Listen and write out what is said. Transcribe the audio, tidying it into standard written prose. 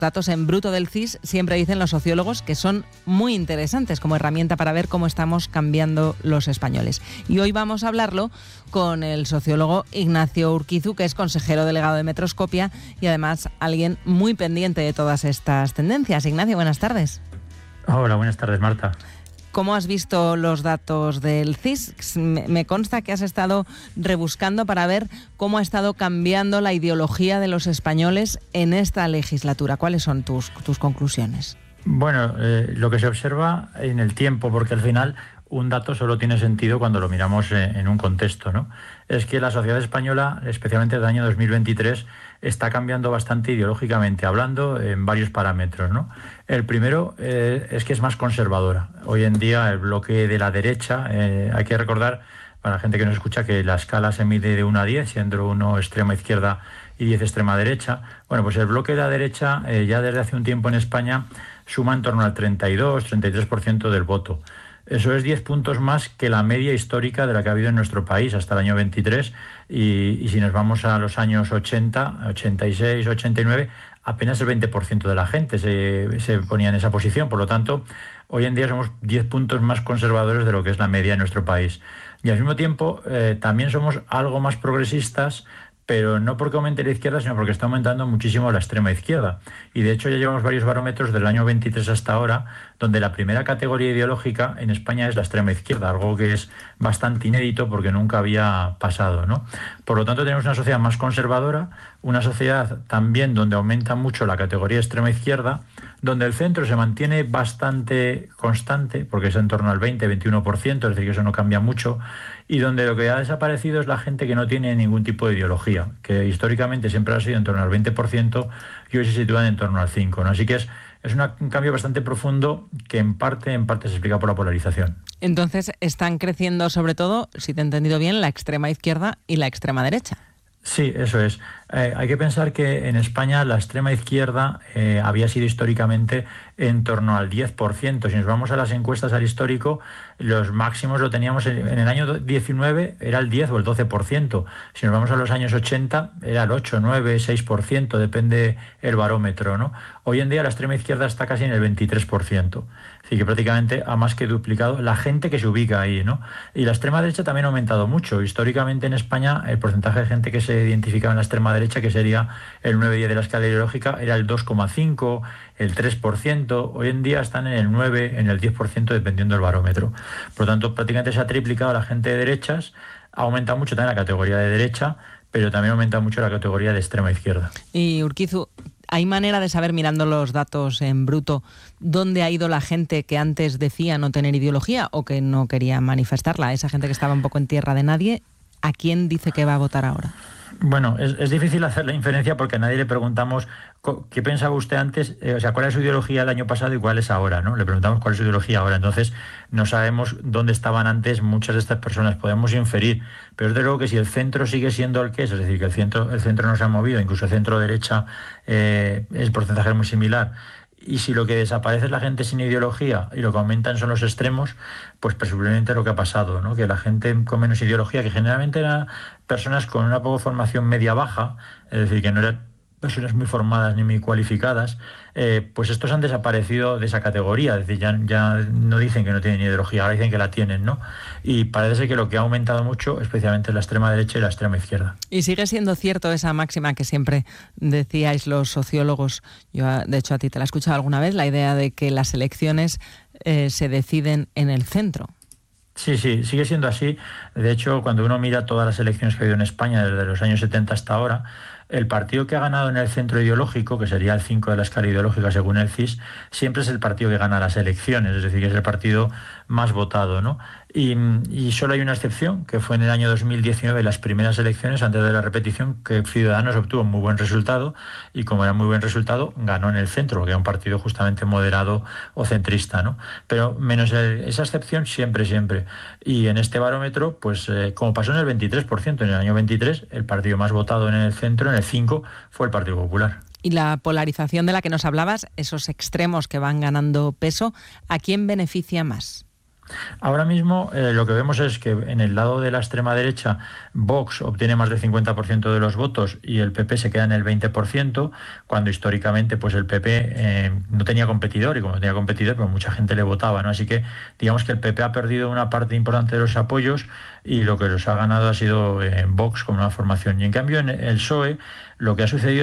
datos en bruto del CIS siempre dicen los sociólogos que son muy interesantes como herramienta para ver cómo estamos cambiando los españoles. Y hoy vamos a hablarlo con el sociólogo Ignacio Urquizu, que es consejero delegado de Metroscopia y además alguien muy pendiente de todas estas tendencias. Ignacio, buenas tardes. Hola, buenas tardes, Marta. ¿Cómo has visto los datos del CIS? Me consta que has estado rebuscando para ver cómo ha estado cambiando la ideología de los españoles en esta legislatura. ¿Cuáles son tus conclusiones? Bueno, lo que se observa en el tiempo, porque al final un dato solo tiene sentido cuando lo miramos en un contexto, ¿no? Es que la sociedad española, especialmente del año 2023, está cambiando bastante ideológicamente, hablando en varios parámetros, ¿no? El primero es que es más conservadora. Hoy en día el bloque de la derecha, hay que recordar, para la gente que nos escucha, que la escala se mide de 1 a 10, siendo 1 extrema izquierda y 10 extrema derecha. Bueno, pues el bloque de la derecha ya desde hace un tiempo en España suma en torno al 32-33% del voto. Eso es 10 puntos más que la media histórica de la que ha habido en nuestro país hasta el año 23 y si nos vamos a los años 80, 86, 89, apenas el 20% de la gente se ponía en esa posición. Por lo tanto, hoy en día somos 10 puntos más conservadores de lo que es la media en nuestro país. Y al mismo tiempo también somos algo más progresistas, pero no porque aumente la izquierda, sino porque está aumentando muchísimo la extrema izquierda. Y de hecho ya llevamos varios barómetros del año 23 hasta ahora, donde la primera categoría ideológica en España es la extrema izquierda, algo que es bastante inédito porque nunca había pasado, ¿no? Por lo tanto, tenemos una sociedad más conservadora, una sociedad también donde aumenta mucho la categoría extrema izquierda, donde el centro se mantiene bastante constante, porque es en torno al 20-21%, es decir, que eso no cambia mucho, y donde lo que ha desaparecido es la gente que no tiene ningún tipo de ideología, que históricamente siempre ha sido en torno al 20% y hoy se sitúan en torno al 5%, ¿no? Así que es un cambio bastante profundo que en parte se explica por la polarización. Entonces están creciendo sobre todo, si te he entendido bien, la extrema izquierda y la extrema derecha. Sí, eso es. Hay que pensar que en España la extrema izquierda había sido históricamente en torno al 10%. Si nos vamos a las encuestas al histórico, los máximos lo teníamos en el año 19, era el 10 o el 12%. Si nos vamos a los años 80, era el 8, 9, 6%, depende el barómetro, ¿no? Hoy en día la extrema izquierda está casi en el 23%. Así que prácticamente ha más que duplicado la gente que se ubica ahí, ¿no? Y la extrema derecha también ha aumentado mucho. Históricamente en España el porcentaje de gente que se identificaba en la extrema derecha, que sería el 9-10 de la escala ideológica, era el 2,5%, el 3%. Hoy en día están en el 9%, en el 10%, dependiendo del barómetro. Por lo tanto, prácticamente se ha triplicado la gente de derechas, ha aumentado mucho también la categoría de derecha, pero también aumenta mucho la categoría de extrema izquierda. Y Urquizu, ¿hay manera de saber, mirando los datos en bruto, dónde ha ido la gente que antes decía no tener ideología o que no quería manifestarla? Esa gente que estaba un poco en tierra de nadie, ¿a quién dice que va a votar ahora? Bueno, es difícil hacer la inferencia porque a nadie le preguntamos qué pensaba usted antes, cuál es su ideología el año pasado y cuál es ahora, ¿no? Le preguntamos cuál es su ideología ahora, entonces no sabemos dónde estaban antes muchas de estas personas, podemos inferir, pero es de luego que si el centro sigue siendo el que es decir, que el centro no se ha movido, incluso el centro derecha, el porcentaje es muy similar, y si lo que desaparece es la gente sin ideología y lo que aumentan son los extremos, pues presumiblemente lo que ha pasado, ¿no? Que la gente con menos ideología, que generalmente eran personas con una poca formación media-baja, es decir, que no eran personas muy formadas ni muy cualificadas, pues estos han desaparecido de esa categoría, es decir, ya no dicen que no tienen ideología, ahora dicen que la tienen, ¿no? Y parece ser que lo que ha aumentado mucho, especialmente la extrema derecha y la extrema izquierda. Y sigue siendo cierto esa máxima que siempre decíais los sociólogos, yo de hecho a ti te la he escuchado alguna vez, la idea de que las elecciones se deciden en el centro. Sí, sigue siendo así. De hecho, cuando uno mira todas las elecciones que ha habido en España desde los años 70 hasta ahora, el partido que ha ganado en el centro ideológico, que sería el 5 de la escala ideológica según el CIS, siempre es el partido que gana las elecciones, es decir, que es el partido más votado, ¿no? Y solo hay una excepción, que fue en el año 2019, las primeras elecciones, antes de la repetición, que Ciudadanos obtuvo un muy buen resultado, y como era muy buen resultado, ganó en el centro, que era un partido justamente moderado o centrista, ¿no? Pero menos esa excepción, siempre. Y en este barómetro, pues como pasó en el 23%, en el año 23, el partido más votado en el centro, en el 5, fue el Partido Popular. Y la polarización de la que nos hablabas, esos extremos que van ganando peso, ¿a quién beneficia más? Ahora mismo lo que vemos es que en el lado de la extrema derecha Vox obtiene más del 50% de los votos y el PP se queda en el 20%, cuando históricamente pues el PP no tenía competidor, y como no tenía competidor pues mucha gente le votaba, ¿no? Así que digamos que el PP ha perdido una parte importante de los apoyos y lo que los ha ganado ha sido Vox como una formación. Y en cambio en el PSOE lo que ha sucedido